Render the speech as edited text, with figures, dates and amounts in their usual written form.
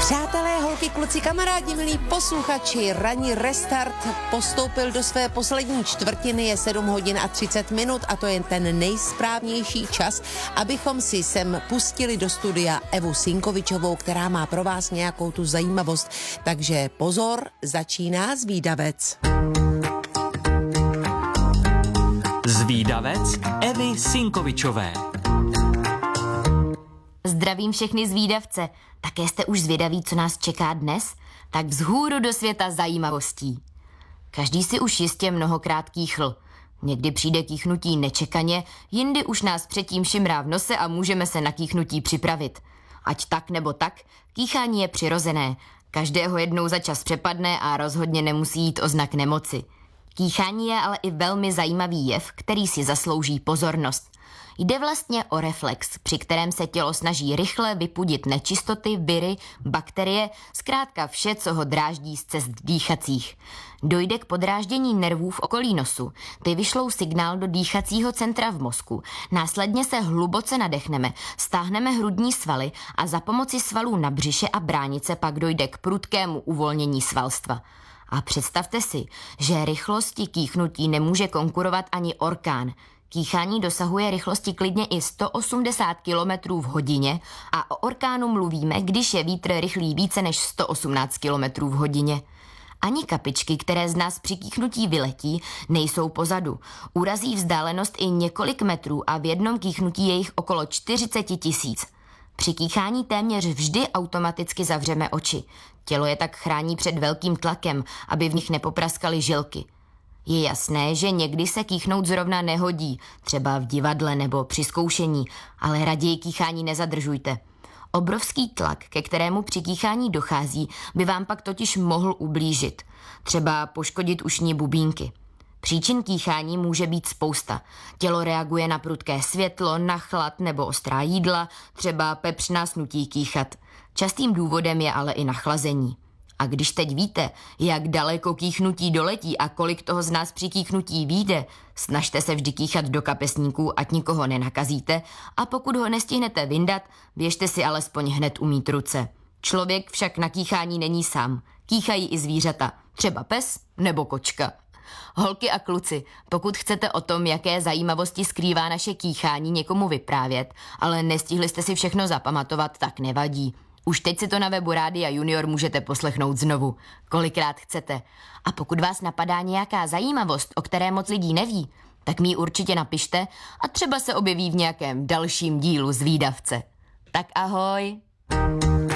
Přátelé, holky, kluci, kamarádi, milí posluchači, ranní restart postoupil do své poslední čtvrtiny, je 7 hodin a 30 minut a to je ten nejsprávnější čas, abychom si sem pustili do studia Evu Sinkovičovou, která má pro vás nějakou tu zajímavost. Takže pozor, začíná Zvídavec. Zvídavec Evy Sinkovičové. Zdravím všechny zvídavce. Také jste už zvědaví, co nás čeká dnes? Tak vzhůru do světa zajímavostí. Každý si už jistě mnohokrát kýchl. Někdy přijde kýchnutí nečekaně, jindy už nás předtím šimrá v nose a můžeme se na kýchnutí připravit. Ať tak nebo tak, kýchání je přirozené. Každého jednou za čas přepadne a rozhodně nemusí jít o znak nemoci. Kýchání je ale i velmi zajímavý jev, který si zaslouží pozornost. Jde vlastně o reflex, při kterém se tělo snaží rychle vypudit nečistoty, viry, bakterie, zkrátka vše, co ho dráždí z cest dýchacích. Dojde k podráždění nervů v okolí nosu, ty vyšlou signál do dýchacího centra v mozku, následně se hluboce nadechneme, stáhneme hrudní svaly a za pomoci svalů na břiše a bránice pak dojde k prudkému uvolnění svalstva. A představte si, že rychlosti kýchnutí nemůže konkurovat ani orkán. Kýchání dosahuje rychlosti klidně i 180 km v hodině a o orkánu mluvíme, když je vítr rychlý více než 118 km v hodině. Ani kapičky, které z nás při kýchnutí vyletí, nejsou pozadu. Urazí vzdálenost i několik metrů a v jednom kýchnutí je jich okolo 40 000. Při kýchání téměř vždy automaticky zavřeme oči. Tělo je tak chrání před velkým tlakem, aby v nich nepopraskaly žilky. Je jasné, že někdy se kýchnout zrovna nehodí, třeba v divadle nebo při zkoušení, ale raději kýchání nezadržujte. Obrovský tlak, ke kterému při kýchání dochází, by vám pak totiž mohl ublížit. Třeba poškodit ušní bubínky. Příčin kýchání může být spousta. Tělo reaguje na prudké světlo, na chlad nebo ostrá jídla, třeba pepř nás nutí kýchat. Častým důvodem je ale i nachlazení. A když teď víte, jak daleko kýchnutí doletí a kolik toho z nás při kýchnutí vyjde, snažte se vždy kýchat do kapesníků, ať nikoho nenakazíte, a pokud ho nestihnete vyndat, běžte si alespoň hned umýt ruce. Člověk však na kýchání není sám. Kýchají i zvířata, třeba pes nebo kočka. Holky a kluci, pokud chcete o tom, jaké zajímavosti skrývá naše kýchání, někomu vyprávět, ale nestihli jste si všechno zapamatovat, tak nevadí. Už teď si to na webu Rádia Junior můžete poslechnout znovu, kolikrát chcete. A pokud vás napadá nějaká zajímavost, o které moc lidí neví, tak mi ji určitě napište a třeba se objeví v nějakém dalším dílu Zvídavce. Tak ahoj!